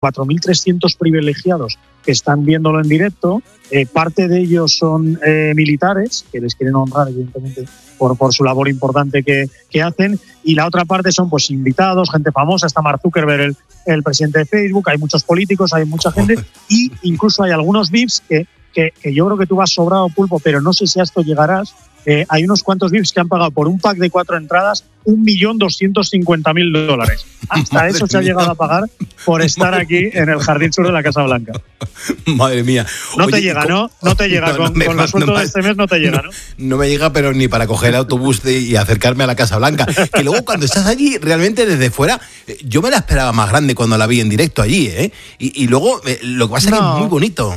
4.300 privilegiados que están viéndolo en directo. Parte de ellos son militares, que les quieren honrar, evidentemente, por su labor importante que hacen. Y la otra parte son pues invitados, gente famosa. Está Mark Zuckerberg, el presidente de Facebook. Hay muchos políticos, hay mucha gente. Y incluso hay algunos VIPs que yo creo que tú vas sobrado, Pulpo, pero no sé si a esto llegarás. Hay unos cuantos VIPs que han pagado por un pack de 4 entradas $1.250.000. Hasta eso se ha llegado a pagar por estar aquí en el Jardín Sur de la Casa Blanca. Madre mía. No te llega, ¿no? No te llega. Con los sueldos de este mes no te llega, ¿no? No me llega, pero ni para coger el autobús y acercarme a la Casa Blanca. Que luego cuando estás allí, realmente desde fuera, yo me la esperaba más grande cuando la vi en directo allí, ¿eh? Y luego lo que pasa es que es muy bonito.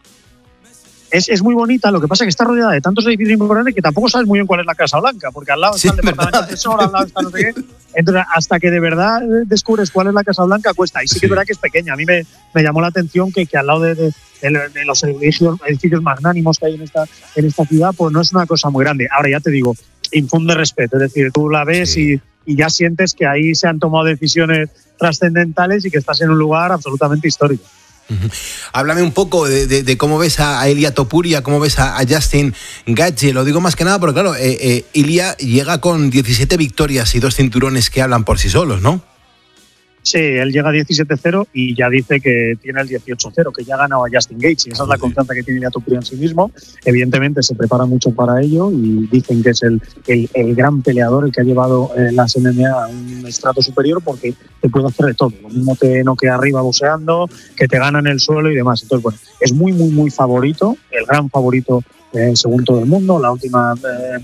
Es muy bonita, lo que pasa es que está rodeada de tantos edificios muy grandes que tampoco sabes muy bien cuál es la Casa Blanca, porque al lado está el Departamento de Tesoro, al lado está no sé qué. Entonces, hasta que de verdad descubres cuál es la Casa Blanca, cuesta. Y sí que es verdad que es pequeña. A mí me llamó la atención que al lado de los edificios magnánimos que hay en esta ciudad, pues no es una cosa muy grande. Ahora ya te digo, infunde respeto. Es decir, tú la ves y ya sientes que ahí se han tomado decisiones trascendentales y que estás en un lugar absolutamente histórico. Uh-huh. Háblame un poco de cómo ves a Ilia Topuria, cómo ves a Justin Gaethje. Lo digo más que nada porque, claro, Ilia llega con 17 victorias y 2 cinturones que hablan por sí solos, ¿no? Sí, él llega a 17-0 y ya dice que tiene el 18-0, que ya ha ganado a Justin Gaethje. Esa es la confianza que tiene Ilia Topuria en sí mismo. Evidentemente se prepara mucho para ello y dicen que es el gran peleador, el que ha llevado las MMA a un estrato superior, porque te puede hacer de todo. Lo mismo te noquea arriba boxeando, que te gana en el suelo y demás. Entonces, bueno, es muy, muy, muy favorito, el gran favorito según todo el mundo. La última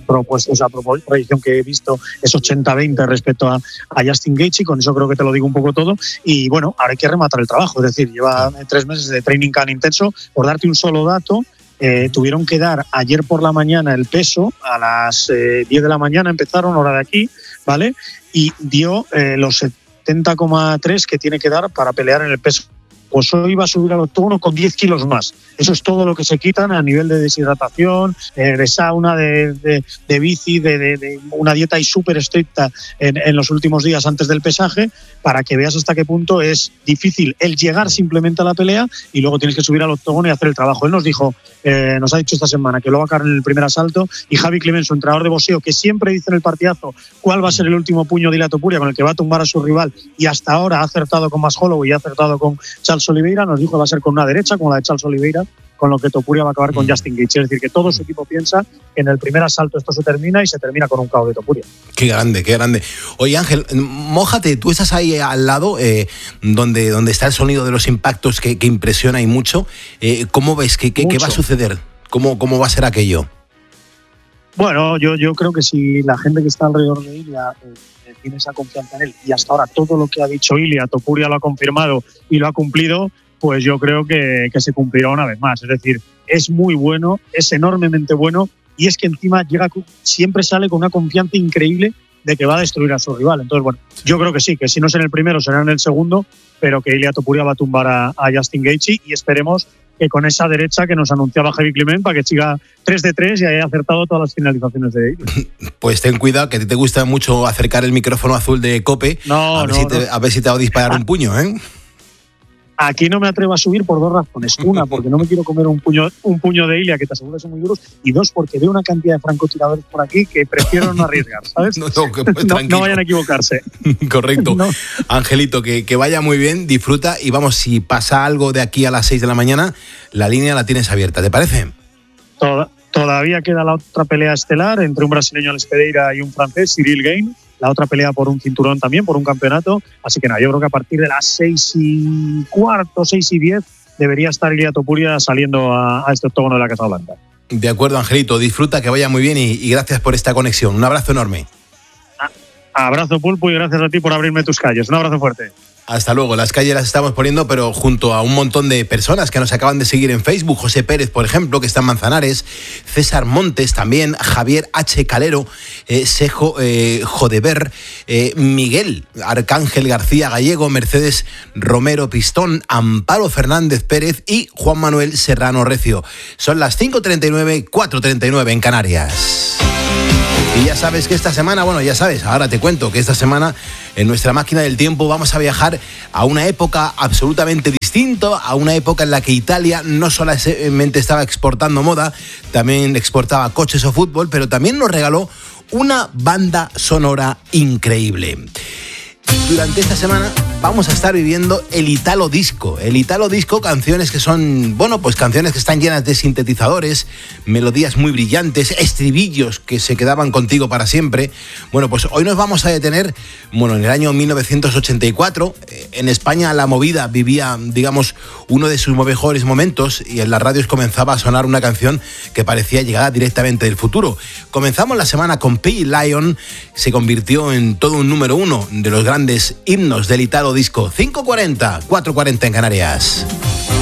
proyección que he visto es 80-20 respecto a Justin Gaethje, con eso creo que te lo digo un poco todo. Y bueno, ahora hay que rematar el trabajo, es decir, lleva 3 meses de training camp intenso. Por darte un solo dato, tuvieron que dar ayer por la mañana el peso, a las 10 de la mañana empezaron, hora de aquí, ¿vale? Y dio los 70,3 que tiene que dar para pelear en el peso. Pues hoy va a subir al octógono con 10 kilos más. Eso es todo lo que se quitan a nivel de deshidratación, de sauna, de bici, de una dieta ahí súper estricta en los últimos días antes del pesaje, para que veas hasta qué punto es difícil el llegar simplemente a la pelea y luego tienes que subir al octógono y hacer el trabajo. Él nos dijo, nos ha dicho esta semana que lo va a caer en el primer asalto, y Javi Climent, su entrenador de boxeo, que siempre dice en el partidazo cuál va a ser el último puño de Ilia Topuria con el que va a tumbar a su rival, y hasta ahora ha acertado con Max Holloway y ha acertado con Charles Oliveira, nos dijo que va a ser con una derecha, como la de Charles Oliveira, con lo que Topuria va a acabar con Justin Gaethje. Es decir, que todo su equipo piensa que en el primer asalto esto se termina y se termina con un KO de Topuria. Qué grande, qué grande. Oye, Ángel, mójate, tú estás ahí al lado, donde está el sonido de los impactos que impresiona y mucho. ¿Cómo ves? ¿Qué va a suceder? ¿Cómo va a ser aquello? Bueno, yo creo que si la gente que está alrededor de Ilia tiene esa confianza en él, y hasta ahora todo lo que ha dicho Ilia, Topuria lo ha confirmado y lo ha cumplido, pues yo creo que se cumplirá una vez más. Es decir, es muy bueno, es enormemente bueno, y es que encima siempre sale con una confianza increíble de que va a destruir a su rival. Entonces, bueno, yo creo que sí, que si no es en el primero, será en el segundo, pero que Ilia Topuria va a tumbar a Justin Gaethje, y esperemos que con esa derecha que nos anunciaba Javi Climent, para que siga 3-3 y haya acertado todas las finalizaciones de ellos. Pues ten cuidado, que a ti te gusta mucho acercar el micrófono azul de COPE. A ver si te va a disparar un puño, ¿eh? Aquí no me atrevo a subir por 2 razones. Una, porque no me quiero comer un puño de Ilia, que te aseguro que son muy duros. Y 2, porque veo una cantidad de francotiradores por aquí que prefiero no arriesgar, ¿sabes? No vayan a equivocarse. Correcto. No. Angelito, que vaya muy bien, disfruta, y vamos, si pasa algo de aquí a las 6 de la mañana, la línea la tienes abierta, ¿te parece? Todavía queda la otra pelea estelar entre un brasileño, Alex Pereira, y un francés, Cyril Gain. La otra pelea por un cinturón también, por un campeonato. Así que nada, yo creo que a partir de las 6:15, 6:10, debería estar Ilia Topuria saliendo a este octógono de la Casa Blanca. De acuerdo, Angelito, disfruta, que vaya muy bien y gracias por esta conexión. Un abrazo enorme. Abrazo, Pulpo, y gracias a ti por abrirme tus calles. Un abrazo fuerte. Hasta luego. Las calles las estamos poniendo, pero junto a un montón de personas que nos acaban de seguir en Facebook. José Pérez, por ejemplo, que está en Manzanares. César Montes también. Javier H. Calero. Sejo Jodeber. Miguel Arcángel García Gallego. Mercedes Romero Pistón. Amparo Fernández Pérez y Juan Manuel Serrano Recio. Son las 5:39, 4:39 en Canarias. Y ya sabes que esta semana, ahora te cuento que esta semana en nuestra máquina del tiempo vamos a viajar a una época absolutamente distinta, a una época en la que Italia no solamente estaba exportando moda, también exportaba coches o fútbol, pero también nos regaló una banda sonora increíble. Durante esta semana vamos a estar viviendo el Italo Disco. El Italo Disco, canciones que son, canciones que están llenas de sintetizadores, melodías muy brillantes, estribillos que se quedaban contigo para siempre. Pues hoy nos vamos a detener, en el año 1984. En España la movida vivía, uno de sus mejores momentos y en las radios comenzaba a sonar una canción que parecía llegada directamente del futuro. Comenzamos la semana con P. Lion, se convirtió en todo un número uno de los grandes himnos del Italo Disco. 5:40, 4:40 en Canarias.